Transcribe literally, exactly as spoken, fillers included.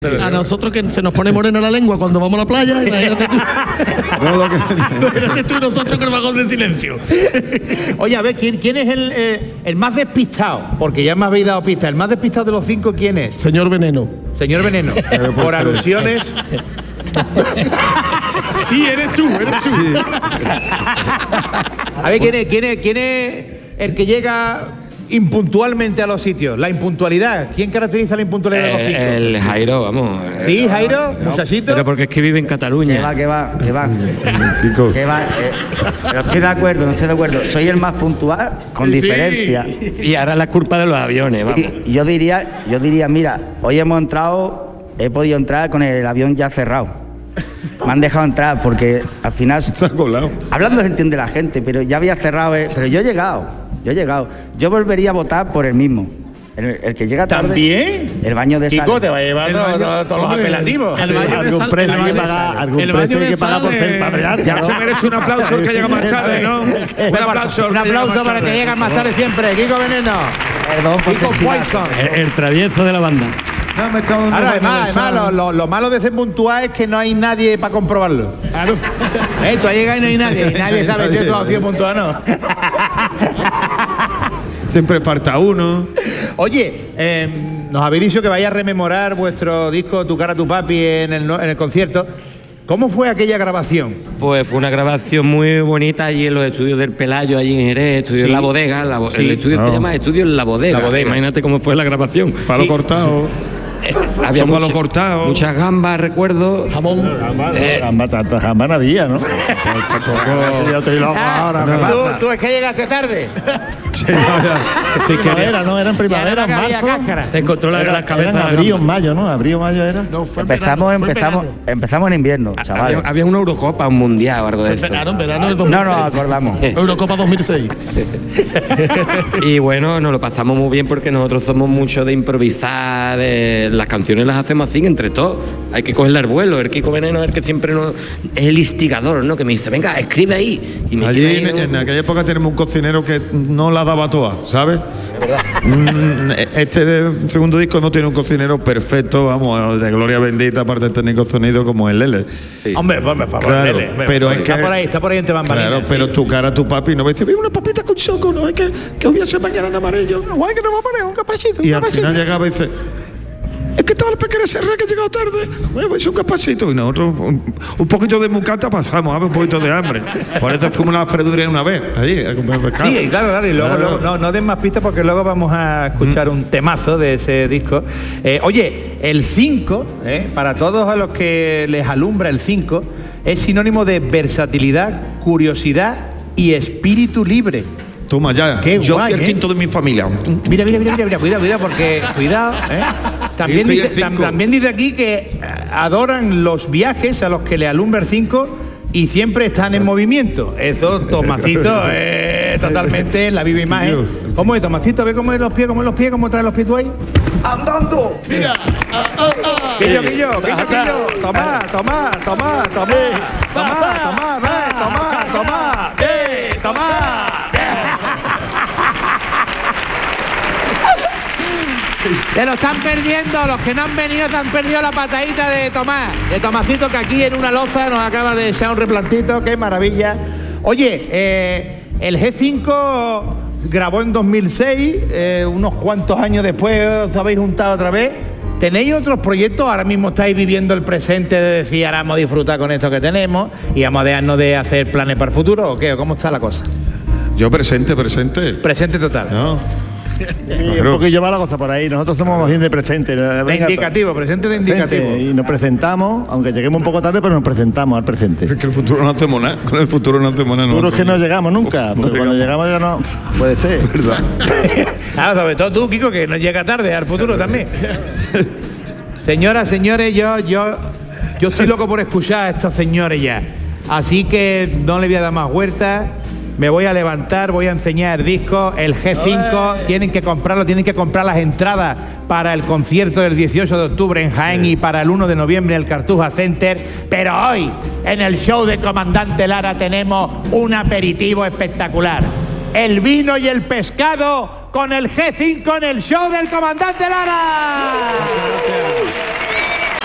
A nosotros que se nos pone morena la lengua cuando vamos a la playa, imagínate tú. No, lo que... Imagínate tú nosotros con el vagón de silencio. Oye, a ver, ¿quién, quién es el, eh, el más despistado? Porque ya me habéis dado pistas. ¿El más despistado de los cinco quién es? Señor Veneno. Señor Veneno. Por alusiones. Sí, eres tú, eres tú. Sí. A ver, ¿quién es, quién es, quién es el que llega impuntualmente a los sitios? La impuntualidad. ¿Quién caracteriza la impuntualidad de los cinco? El, el Jairo, vamos. Sí, Jairo, muchachito. Pero porque es que vive en Que Cataluña. va, que va, que va. Kiko. Que va. eh, pero estoy de acuerdo, no estoy de acuerdo. Soy el más puntual, con Sí. diferencia. Y ahora la culpa de los aviones, vamos. Y yo diría, yo diría, mira, hoy hemos entrado, he podido entrar con el avión ya cerrado. Me han dejado entrar porque al final, Se ha colado. hablando se entiende la gente, pero ya había cerrado, eh, pero yo he llegado, yo he llegado. Yo volvería a votar por el mismo. El, el que llega tarde. ¿También? El baño de sal. Kiko, te va a llevar El todos, baño- todos- todos los hombre, apelativos. el Sí. baño de Algún sal- precio el hay que baño de pagar, sal. algún El precio baño hay de que pagar por sal, ser padre. Ya se merece un aplauso el que llega más tarde, ¿no? Un aplauso, un aplauso para el que llega más tarde siempre. Kiko Veneno. Perdón por Kiko ser chinazo. Poison. El, el travieso de la banda. No, me está dando Ahora, un además, baño de además sal. lo, lo- lo malo de ser puntual es que no hay nadie para comprobarlo. Claro. Eh, tú has llegado y no hay nadie. Y nadie sabe si tú has sido puntual o no. Siempre falta uno. Oye, eh, nos habéis dicho que vais a rememorar vuestro disco Tu cara, tu papi en el, no- en el concierto. ¿Cómo fue aquella grabación? Pues fue una grabación muy bonita allí en los estudios del Pelayo, allí en Jerez, estudio Sí. en La Bodega. La bo- Sí. El estudio se No. llama Estudio en La Bodega. La Bodega. Imagínate cómo fue la grabación. Palo Sí. cortado. Había Son palos mucha- cortados. muchas gambas, recuerdo. Jamón. Gamba, tanta gamba no había, ¿no? Yo estoy loco ahora, me ¿Tú, mata. tú es que llegaste tarde. Sí, no, ya. Sí, primavera, ¿no? Era en Ya primavera, no en había marzo. cáscara. Se encontró la de Era, las cabezas. era en de la abril o en gamba. mayo, ¿no? Abril o mayo era. No, fue en Empezamos, verano, fue en empezamos, verano. empezamos en invierno, chavales. Había, había una Eurocopa, un mundial o algo Fue de en eso. verano, en verano del dos mil No seis. nos acordamos. Eurocopa dos mil seis. Y bueno, nos lo pasamos muy bien porque nosotros somos mucho de improvisar, de- las canciones las hacemos así entre todos, hay que cogerle el vuelo. El Kiko Veneno es el que siempre nos, es el instigador, ¿no? Que me dice, venga, escribe ahí. Y me Allí escribe en, ahí, en ¿no? aquella época tenemos un cocinero que no la daba toda, ¿sabes? Mm, Este de- segundo disco no tiene un cocinero perfecto, vamos, de gloria bendita, aparte del técnico de sonido como el Lele. Sí. Hombre, por favor, Claro, Lele, hombre, pero por es favor. que- Está por ahí, está por ahí entre bambalinas. Claro, pero sí, tu sí. cara, tu papi, no me dice, una papita con choco, no, es que, que voy a hacer mañana en amarillo. Guay, que no va a poner un capacito. Y al final llegaba y dice, es que estaba el pequeño cerrado que he llegado tarde. Bueno, pues un capacito. Y nosotros, un, un poquito de mucata pasamos, a ver, un poquito de hambre. Por eso fuimos a la freduría una vez, allí, a comer pescado. Sí, claro, claro. Y luego, Claro. luego- no, no den más pistas porque luego vamos a escuchar un temazo de ese disco. Eh, oye, el cinco, eh, para todos a los que les alumbra el cinco, es sinónimo de versatilidad, curiosidad y espíritu libre. Toma ya, Qué yo guay, soy el ¿eh? quinto de mi familia. Mira, mira, mira, mira, mira, cuidado, cuidado, porque cuidado, ¿eh? También Soy el dice, tam- cinco. también dice aquí que eh, adoran los viajes a los que le alumbra el cinco y siempre están en movimiento. Eso, Tomasito, es totalmente la viva imagen. ¿Cómo es, Tomasito? ¿Ve cómo es los pies, cómo es los pies, cómo trae los pies tú ahí? ¡Andando! Mira. ah, ah, ah. Quillo, quillo, quillo, quillo. Toma, toma, toma, toma. Toma, toma, ve, toma, toma. Eh, toma. Se lo están perdiendo, los que no han venido se han perdido la patadita de Tomás, de Tomasito, que aquí en una loza nos acaba de echar un replantito, qué maravilla. Oye, eh, el G cinco grabó en dos mil seis, eh, unos cuantos años después os habéis juntado otra vez. ¿Tenéis otros proyectos? Ahora mismo estáis viviendo el presente de decir, ahora vamos a disfrutar con esto que tenemos y vamos a dejarnos de hacer planes para el futuro, ¿o qué? ¿Cómo está la cosa? Yo presente, presente. Presente total. No. Y un poquillo va la cosa por ahí. Nosotros somos más bien de presente. De Venga, indicativo, presente de presente, indicativo. Y nos presentamos, aunque lleguemos un poco tarde, pero nos presentamos al presente. Es que el futuro no hacemos nada. Con el futuro no hacemos nada. Seguro es que no nosotros. llegamos nunca, No porque cuando llegamos. llegamos ya no. Puede ser. ¿Verdad? Ah, sobre todo tú, Kiko, que no llega tarde al futuro también. Señoras, señores, yo, yo, yo estoy loco por escuchar a estos señores ya. Así que no le voy a dar más vueltas. Me voy a levantar, voy a enseñar el disco, el G cinco. Tienen que comprarlo, tienen que comprar las entradas para el concierto del dieciocho de octubre en Jaén y para el uno de noviembre en el Cartuja Center. Pero hoy, en el show de Comandante Lara, tenemos un aperitivo espectacular. El vino y el pescado con el G cinco en el show del Comandante Lara.